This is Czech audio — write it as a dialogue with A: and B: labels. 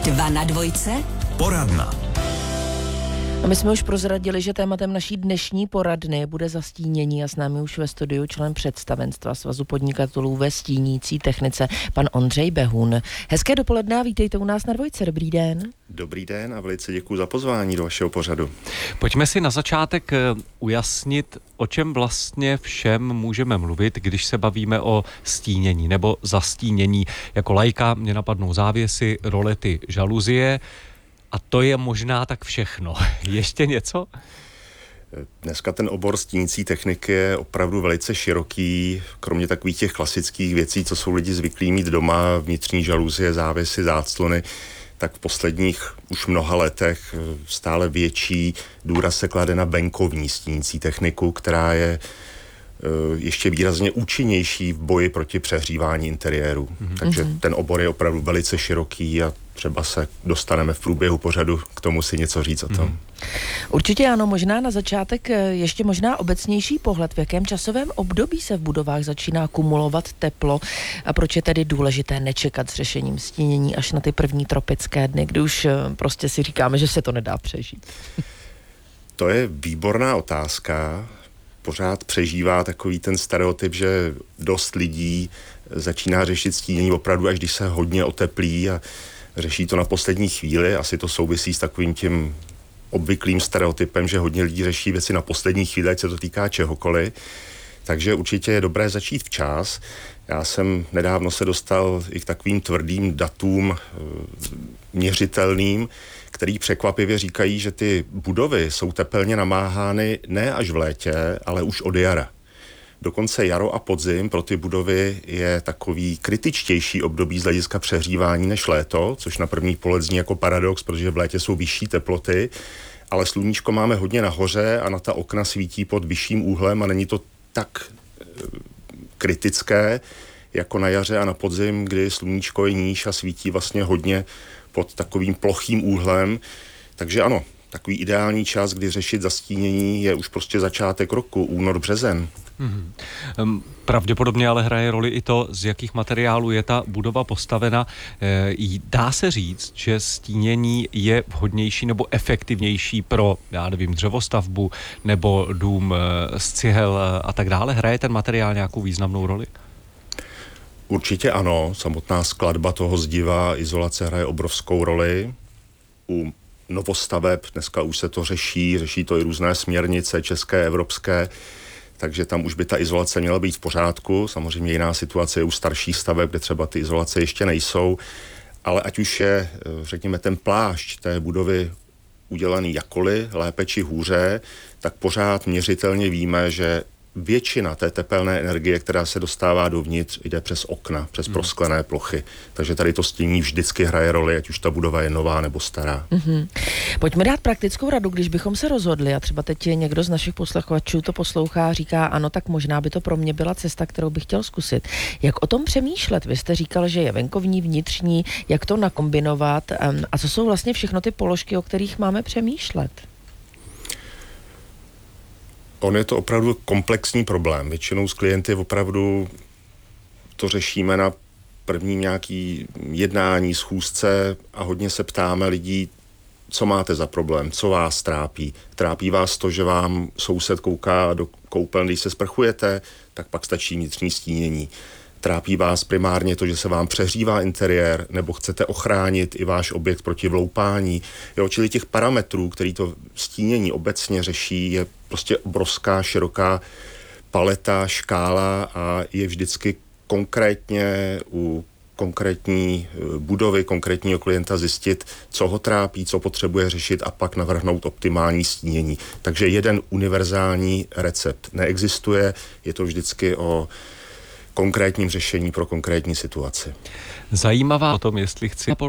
A: Dva na dvojce.
B: Poradna.
C: A my jsme už prozradili, že tématem naší dnešní poradny bude zastínění a s námi už ve studiu člen představenstva Svazu podnikatelů ve stínící technice, pan Ondřej Behun. Hezké dopoledne a vítejte u nás na dvojce. Dobrý den.
D: Dobrý den a velice děkuji za pozvání do vašeho pořadu.
E: Pojďme si na začátek ujasnit, o čem vlastně všem můžeme mluvit, když se bavíme o stínění nebo zastínění. Jako laika mě napadnou závěsy, rolety, žaluzie. A to je možná tak všechno. Ještě něco?
D: Dneska ten obor stínící techniky je opravdu velice široký. Kromě takových těch klasických věcí, co jsou lidi zvyklí mít doma, vnitřní žaluzie, závěsy, záclony, tak v posledních už mnoha letech stále větší důraz se klade na venkovní stínící techniku, která je ještě výrazně účinnější v boji proti přehřívání interiéru. Takže ten obor je opravdu velice široký a třeba se dostaneme v průběhu pořadu k tomu si něco říct o tom.
C: Určitě ano, možná na začátek ještě možná obecnější pohled, v jakém časovém období se v budovách začíná kumulovat teplo a proč je tedy důležité nečekat s řešením stínění až na ty první tropické dny, kdy už prostě si říkáme, že se to nedá přežít.
D: To je výborná otázka. Pořád přežívá takový ten stereotyp, že dost lidí začíná řešit stínění opravdu, až když se hodně oteplí a řeší to na poslední chvíli. Asi to souvisí s takovým tím obvyklým stereotypem, že hodně lidí řeší věci na poslední chvíli, ať se to týká čehokoliv. Takže určitě je dobré začít včas. Já jsem nedávno se dostal i k takovým tvrdým datům měřitelným, který překvapivě říkají, že ty budovy jsou tepelně namáhány ne až v létě, ale už od jara. Dokonce jaro a podzim pro ty budovy je takový kritičtější období z hlediska přehřívání než léto, což na první pohled zní jako paradox, protože v létě jsou vyšší teploty, ale sluníčko máme hodně nahoře a na ta okna svítí pod vyšším úhlem a není to tak kritické jako na jaře a na podzim, kdy sluníčko je níž a svítí vlastně hodně pod takovým plochým úhlem. Takže ano, takový ideální čas, kdy řešit zastínění, je už prostě začátek roku, únor, březen.
E: Pravděpodobně ale hraje roli i to, z jakých materiálů je ta budova postavena. Dá se říct, že stínění je vhodnější nebo efektivnější pro, já nevím, dřevostavbu nebo dům z cihel a tak dále? Hraje ten materiál nějakou významnou roli?
D: Určitě ano, samotná skladba toho zdiva, izolace hraje obrovskou roli. U novostaveb dneska už se to řeší to i různé směrnice české, evropské, takže tam už by ta izolace měla být v pořádku. Samozřejmě jiná situace je u starších staveb, kde třeba ty izolace ještě nejsou, ale ať už je, řekněme, ten plášť té budovy udělaný jakkoliv, lépe či hůře, tak pořád měřitelně víme, že většina té tepelné energie, která se dostává dovnitř, jde přes okna, přes prosklené plochy. Takže tady to stínění vždycky hraje roli, ať už ta budova je nová nebo stará.
C: Pojďme dát praktickou radu, když bychom se rozhodli a třeba teď někdo z našich posluchačů to poslouchá a říká, ano, tak možná by to pro mě byla cesta, kterou bych chtěl zkusit. Jak o tom přemýšlet? Vy jste říkal, že je venkovní, vnitřní, jak to nakombinovat a co jsou vlastně všechno ty položky, o kterých máme přemýšlet?
D: On je to opravdu komplexní problém. Většinou s klienty opravdu to řešíme na prvním nějaký jednání, schůzce a hodně se ptáme lidí, co máte za problém, co vás trápí. Trápí vás to, že vám soused kouká do koupelny, když se sprchujete, tak pak stačí vnitřní stínění. Trápí vás primárně to, že se vám přehřívá interiér, nebo chcete ochránit i váš objekt proti vloupání. Jo, čili těch parametrů, který to stínění obecně řeší, je prostě obrovská, široká paleta, škála a je vždycky konkrétně u konkrétní budovy, konkrétního klienta zjistit, co ho trápí, co potřebuje řešit a pak navrhnout optimální stínění. Takže jeden univerzální recept neexistuje, je to vždycky o konkrétním řešení pro konkrétní situaci.
E: Zajímavá o tom, jestli chci